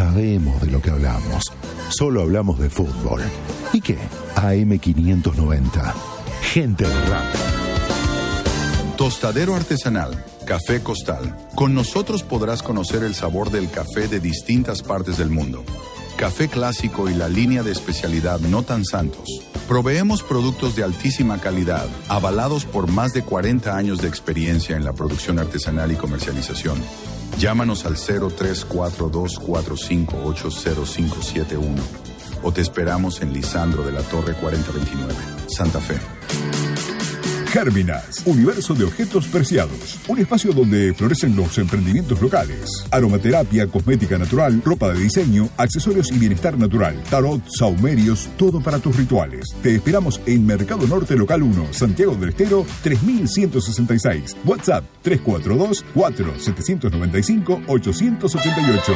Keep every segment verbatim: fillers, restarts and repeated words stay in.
sabemos de lo que hablamos. Solo hablamos de fútbol. ¿Y qué? A M quinientos noventa. Gente de radio. Tostadero artesanal, Café Costal. Con nosotros podrás conocer el sabor del café de distintas partes del mundo. Café clásico y la línea de especialidad No Tan Santos. Proveemos productos de altísima calidad, avalados por más de cuarenta años de experiencia en la producción artesanal y comercialización. Llámanos al cero tres cuatro dos cuatro cinco ocho cero cinco siete uno o te esperamos en Lisandro de la Torre cuarenta veintinueve, Santa Fe. Gérminas, universo de objetos preciados. Un espacio donde florecen los emprendimientos locales. Aromaterapia, cosmética natural, ropa de diseño, accesorios y bienestar natural. Tarot, saumerios, todo para tus rituales. Te esperamos en Mercado Norte Local uno, Santiago del Estero, tres mil ciento sesenta y seis. WhatsApp tres cuatro dos cuatro siete nueve cinco ocho ocho ocho.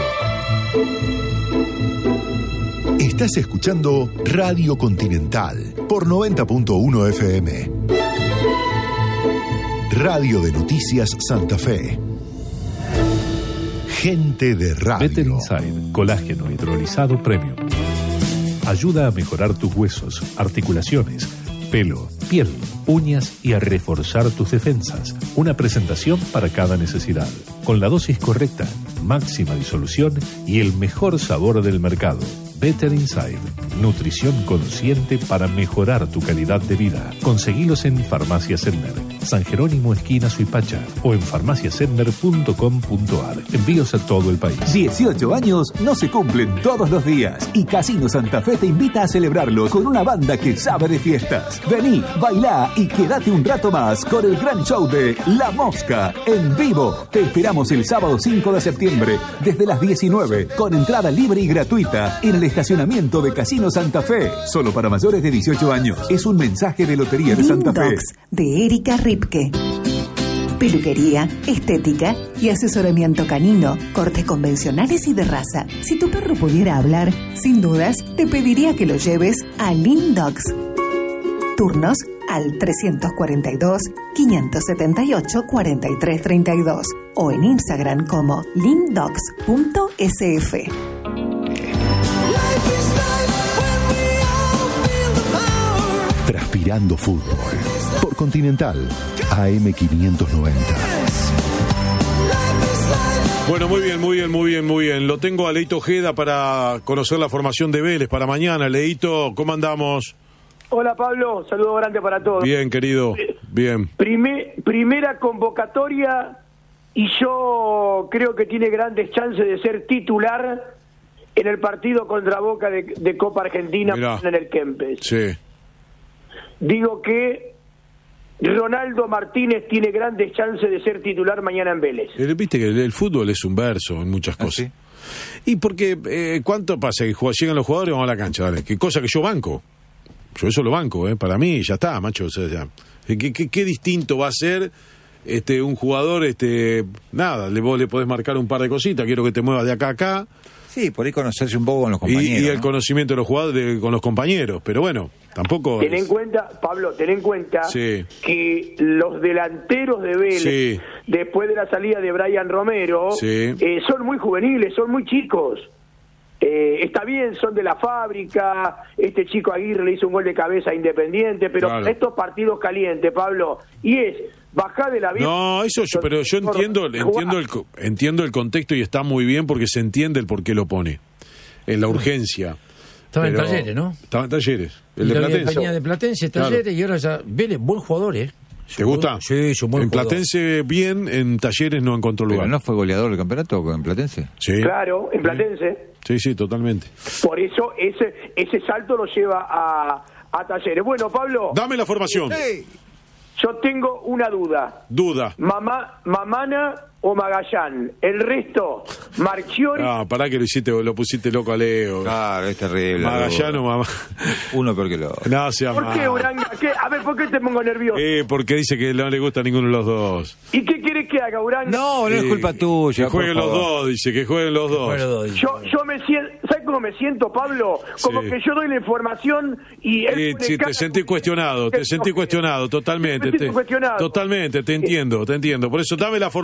Estás escuchando Radio Continental por noventa punto uno F M. Radio de Noticias Santa Fe. Gente de radio. Better Inside, colágeno hidrolizado premium. Ayuda a mejorar tus huesos, articulaciones, pelo, piel, uñas y a reforzar tus defensas. Una presentación para cada necesidad. Con la dosis correcta, máxima disolución y el mejor sabor del mercado. Better Inside. Nutrición consciente para mejorar tu calidad de vida. Conseguilos en Farmacia Sender, San Jerónimo esquina Suipacha o en farmacia sender punto com punto a r. Envíos a todo el país. dieciocho años no se cumplen todos los días y Casino Santa Fe te invita a celebrarlos con una banda que sabe de fiestas. Vení, bailá y quédate un rato más con el gran show de La Mosca en vivo. Te esperamos el sábado cinco de septiembre desde las diecinueve con entrada libre y gratuita en el estacionamiento de Casino Santa Fe. Solo para mayores de dieciocho años. Es un mensaje de Lotería de Santa Fe. Lindox de Erika Ripke. Peluquería, estética y asesoramiento canino, cortes convencionales y de raza. Si tu perro pudiera hablar, sin dudas, te pediría que lo lleves a Lindox. Turnos al trescientos cuarenta y dos, quinientos setenta y ocho, cuarenta y tres treinta y dos o en Instagram como lindox punto s f. Transpirando fútbol por Continental A M quinientos noventa. Bueno, muy bien, muy bien, muy bien, muy bien. Lo tengo a Leito Ojeda para conocer la formación de Vélez para mañana. Leito, ¿cómo andamos? Hola Pablo, saludo grande para todos. Bien, querido, bien. Primer, primera convocatoria y yo creo que tiene grandes chances de ser titular en el partido contra Boca de, de Copa Argentina. Mirá. En el Kempes. Sí. Digo que Ronaldo Martínez tiene grandes chances de ser titular mañana en Vélez. Eh, Viste que el, el fútbol es un verso en muchas cosas. ¿Ah, sí? Y porque, eh, ¿cuánto pasa? Que llegan los jugadores y vamos a la cancha, dale. Qué cosa que yo banco. Yo eso lo banco, ¿eh? Para mí ya está, macho. O sea, ya. ¿Qué, qué, qué distinto va a ser este un jugador? este Nada, le, vos le podés marcar un par de cositas. Quiero que te muevas de acá a acá. Sí, por ahí conocerse un poco con los compañeros. Y, y el ¿no? conocimiento de los jugadores de, con los compañeros. Pero bueno, tampoco... Ten es... en cuenta, Pablo, ten en cuenta sí. que los delanteros de Vélez, sí. después de la salida de Brian Romero, sí. eh, son muy juveniles, son muy chicos. Eh, está bien, son de la fábrica, este chico Aguirre le hizo un gol de cabeza a Independiente, pero claro. estos partidos calientes, Pablo, y es... Bajar de la vida. No, eso yo, pero yo entiendo, entiendo el entiendo el contexto y está muy bien porque se entiende el por qué lo pone. En la urgencia. Estaba pero, en Talleres, ¿no? Estaba en Talleres. El y de Platense. Venía de Platense, Talleres, claro. Y ahora ya Vélez, buen jugador, ¿eh? ¿Te gusta? Sí, es un buen en jugador. Platense bien, en Talleres no encontró lugar. ¿Pero no fue goleador del campeonato en Platense? Sí. Claro, en Platense. Sí, sí, totalmente. Por eso ese ese salto lo lleva a, a Talleres. Bueno, Pablo. Dame la formación. Sí. Yo tengo una duda. Duda. Mamá, Mamana o Magallán. El resto, Marchiori. Ah, pará que lo hiciste, lo pusiste loco a Leo. Claro, es terrible. Magallán o mamá. Uno peor que lo otro. No, sea ¿Por mal. qué, Uranga? ¿Qué? A ver, ¿por qué te pongo nervioso? Eh, porque dice que no le gusta a ninguno de los dos. ¿Y qué quieres que haga, Uranga? No, no eh, es culpa tuya. Que jueguen los dos, dice, que jueguen los dos. dos yo, yo me siento, ¿sabes cómo me siento, Pablo? Como sí. que yo doy la información y él eh, sí, te sentí cuestionado, te sentí cuestionado, totalmente. Me te, cuestionado. Totalmente, te entiendo, te entiendo. Por eso, dame la formación, dame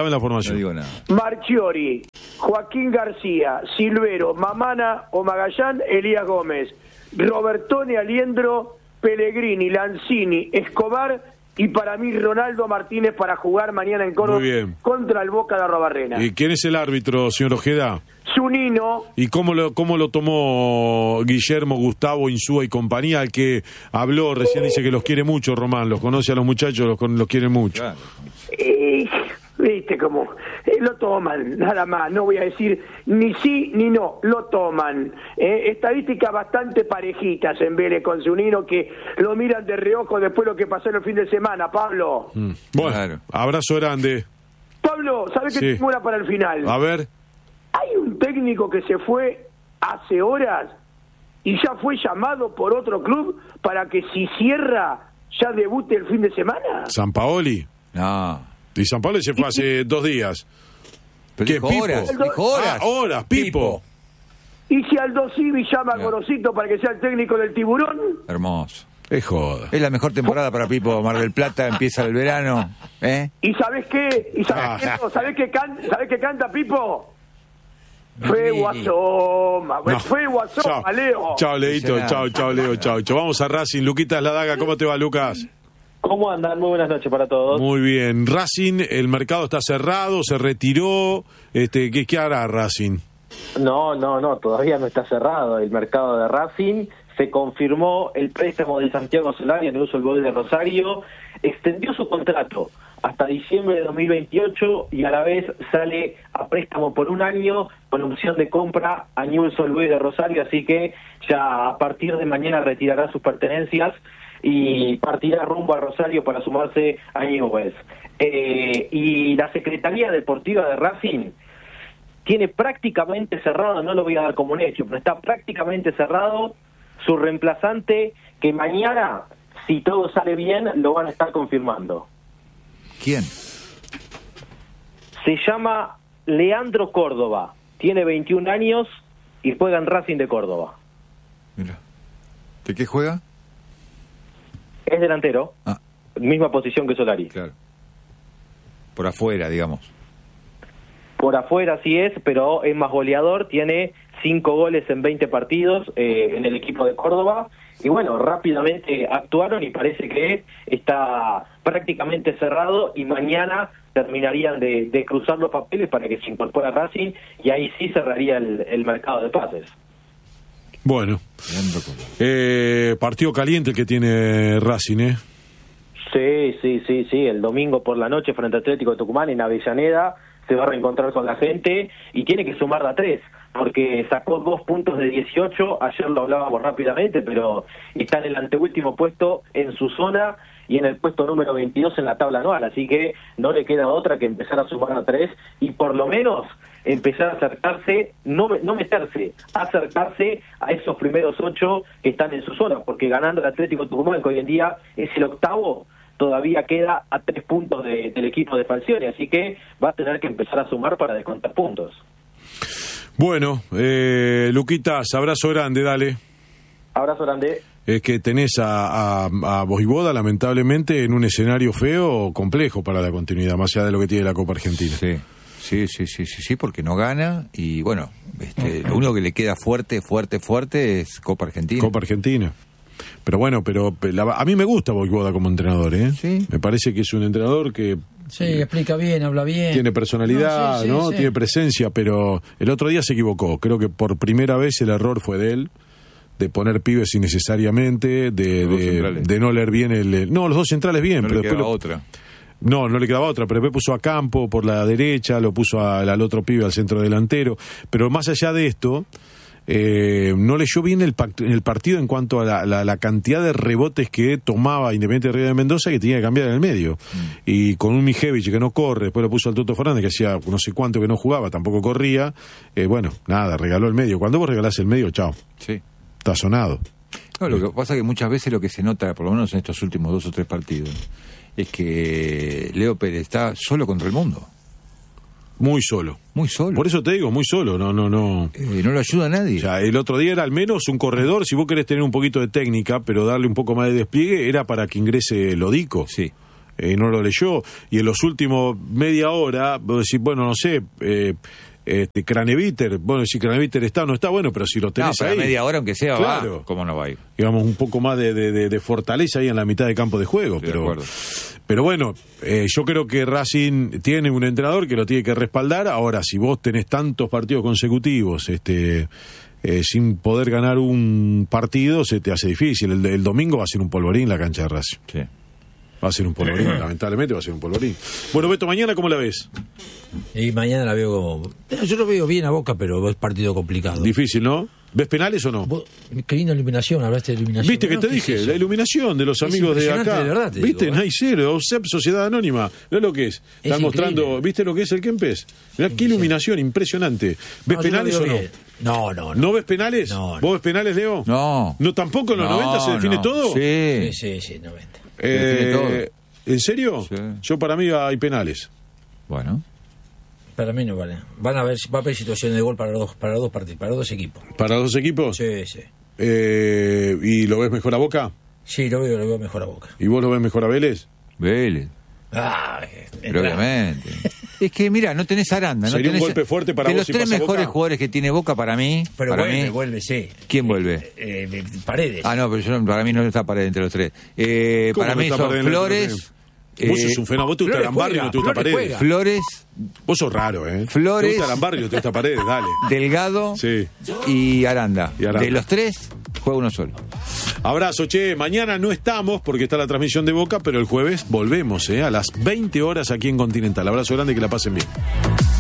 Dame la formación. No digo nada. Marchiori, Joaquín García, Silvero, Mamana o Magallán, Elías Gómez, Robertone, Aliendro, Pellegrini, Lanzini, Escobar y para mí Ronaldo Martínez para jugar mañana en Córdoba contra el Boca de Arrobarrena. ¿Y quién es el árbitro, señor Ojeda? Zunino. ¿Y cómo lo, cómo lo tomó Guillermo, Gustavo, Insúa y compañía, al que habló recién? Dice que los quiere mucho, Román, los conoce a los muchachos, los, los quiere mucho. Claro. Y, viste cómo eh, lo toman, nada más, no voy a decir ni sí ni no, lo toman. Eh, estadísticas bastante parejitas en Vélez con Zunino, que lo miran de reojo después de lo que pasó en el fin de semana, Pablo. Mm. Bueno, claro. Abrazo grande. Pablo, ¿sabes qué Sí. tengo una para el final? A ver. Hay un técnico que se fue hace horas y ya fue llamado por otro club para que si cierra ya debute el fin de semana. ¿Sampaoli? No. Y Sampaoli se fue hace dos días. Pero ¿Qué, dijo Pipo? horas, dijo horas. Ah, horas, Pipo. ¿Y si Aldo Civi llama a No. Gorosito para que sea el técnico del Tiburón? Hermoso. Es joda. Es la mejor temporada para Pipo. Mar del Plata, empieza el verano. ¿Eh? ¿Y sabés qué? ¿Y sabés Ah. qué? No, ¿Sabés qué, can... ¿Sabés qué canta Pipo? Fue Guasoma, No. fue Guasoma, Chao. Leo. Chao, Leito. Chao, chao, Leo. Chao, chao. Vamos a Racing. Luquitas La Daga. ¿Cómo te va, Lucas? ¿Cómo andan? Muy buenas noches para todos. Muy bien. Racing, el mercado está cerrado, se retiró. Este, ¿qué, qué hará Racing? No, no, no, todavía no está cerrado el mercado de Racing. Se confirmó el préstamo de Santiago Solari en el uso del gol de Rosario. Extendió su contrato hasta diciembre de dos mil veintiocho y a la vez sale a préstamo por un año con opción de compra a Newell's Old Boys de Rosario, así que ya a partir de mañana retirará sus pertenencias y partirá rumbo a Rosario para sumarse a Newell's. Eh, y la Secretaría Deportiva de Racing tiene prácticamente cerrado, no lo voy a dar como un hecho, pero está prácticamente cerrado su reemplazante, que mañana, si todo sale bien, lo van a estar confirmando. ¿Quién? Se llama Leandro Córdoba, tiene veintiún años y juega en Racing de Córdoba. Mira. ¿De qué juega? Es delantero, Ah. misma posición que Solari. Claro. Por afuera, digamos. Por afuera sí es, pero es más goleador, tiene cinco goles en veinte partidos eh, en el equipo de Córdoba. Y bueno, rápidamente actuaron y parece que está prácticamente cerrado y mañana terminarían de, de cruzar los papeles para que se incorpore a Racing y ahí sí cerraría el, el mercado de pases. Bueno. Eh, partido caliente el que tiene Racing, ¿eh? Sí, sí, sí, sí. El domingo por la noche frente a Atlético de Tucumán en Avellaneda se va a reencontrar con la gente y tiene que sumar la tres, porque sacó dos puntos de dieciocho, ayer lo hablábamos rápidamente, pero está en el anteúltimo puesto en su zona y en el puesto número veintidós en la tabla anual, así que no le queda otra que empezar a sumar a tres y por lo menos empezar a acercarse, no, no meterse, acercarse a esos primeros ocho que están en su zona, porque ganando el Atlético Tucumán, que hoy en día es el octavo, todavía queda a tres puntos de, del equipo de Falcioni, así que va a tener que empezar a sumar para descontar puntos. Bueno, eh, Luquitas, abrazo grande, dale. Abrazo grande. Es que tenés a, a, a Voivoda, lamentablemente, en un escenario feo, complejo para la continuidad, más allá de lo que tiene la Copa Argentina. Sí, sí, sí, sí, sí, sí, porque no gana y bueno, este, lo único que le queda fuerte, fuerte, fuerte es Copa Argentina. Copa Argentina. Pero bueno, pero la, a mí me gusta Voivoda como entrenador, ¿eh? Sí. Me parece que es un entrenador que Sí, explica bien, habla bien. tiene personalidad, No, sí, sí, ¿no? sí. Tiene presencia, pero el otro día se equivocó. Creo que por primera vez el error fue de él, de poner pibes innecesariamente, de, Los dos de, centrales. de no leer bien el... No, los dos centrales bien, No pero le después... quedaba lo- otra. No, no le quedaba otra, pero después puso a Campo por la derecha, lo puso al, al otro pibe al centro delantero. Pero más allá de esto, eh, no leyó bien el, pact- el partido en cuanto a la, la, la cantidad de rebotes que tomaba Independiente de Río de Mendoza, que tenía que cambiar en el medio. Mm. Y con un Mijevich que no corre, después lo puso al Toto Fernández, que hacía no sé cuánto que no jugaba, tampoco corría. Eh, bueno, nada, regaló el medio. Cuando vos regalás el medio, chao. Sí. Está sonado. No, lo que pasa es que muchas veces lo que se nota, por lo menos en estos últimos dos o tres partidos, es que Leo Pérez está solo contra el mundo. Muy solo. Muy solo. Por eso te digo, muy solo. No, no, no. Eh, no lo ayuda a nadie. O sea, el otro día era al menos un corredor, si vos querés tener un poquito de técnica, pero darle un poco más de despliegue, era para que ingrese Lodico. Sí. eh, no lo leyó, y en los últimos media hora, vos decís, bueno, no sé, eh, este Craneviter, bueno, si Craneviter está o no está, bueno, pero si lo tenés no, ahí... media hora, aunque sea, claro, va, ¿cómo no va a ir? Digamos, un poco más de, de, de, de fortaleza ahí en la mitad de campo de juego, Estoy pero... de Pero bueno, eh, yo creo que Racing tiene un entrenador que lo tiene que respaldar. Ahora, si vos tenés tantos partidos consecutivos, este... Eh, sin poder ganar un partido, se te hace difícil. El, el domingo va a ser un polvorín la cancha de Racing. Sí. Va a ser un polvorín, lamentablemente va a ser un polvorín. Bueno, Beto, ¿mañana cómo la ves? Y mañana la veo como... Yo lo veo bien a Boca, pero es partido complicado. Difícil, ¿no? ¿Ves penales o no? Vos, qué linda iluminación, hablaste de iluminación. ¿Viste que te dije? Es la iluminación de los es amigos de acá. De verdad, te ¿Viste? digo, No hay cero. O S E P, Sociedad Anónima. ¿No es lo que es? Están mostrando, increíble. ¿viste lo que es el Kempes? Mirá qué iluminación, impresionante. ¿Ves no, penales o no? Bien. No, no, no. ¿No ves penales? No, no. ¿Vos ves penales, Leo? No. ¿No tampoco en los no, noventa se define no. todo? Sí. Sí, sí, sí, noventa. Eh, Se define todo. ¿En serio? Sí. Yo para mí hay penales. Bueno. Para mí no vale. Van a ver, va a haber situaciones de gol para los dos, para los dos partidos, para los dos equipos. ¿Para los dos equipos? Sí, sí. Eh, ¿Y lo ves mejor a Boca? Sí, lo veo, lo veo mejor a Boca. ¿Y vos lo ves mejor a Vélez? Vélez. Ah, Pero obviamente. Es que mira, no tenés Aranda, no Sería tenés... un golpe fuerte para de vos los si tres pasa mejores Boca. jugadores que tiene Boca para mí. Pero para vuelve, mí, vuelve, sí. ¿Quién vuelve? Eh, eh, Paredes. Ah, no, pero yo, para mí no está Paredes entre los tres. Eh, ¿Cómo para no mí está son Paredes entre los Flores. tres? Vos eh, sos un fenómeno. Vos te gusta Flores Arambarri y no te gusta juega, Paredes. Flores Flores, Vos sos raro, ¿eh? Flores. Te gusta Arambarri y no te gusta Paredes, dale. Delgado Sí. y Aranda. Y Aranda. De los tres, juega uno solo. Abrazo, che. Mañana no estamos porque está la transmisión de Boca, pero el jueves volvemos, ¿eh? A las veinte horas aquí en Continental. Abrazo grande y que la pasen bien.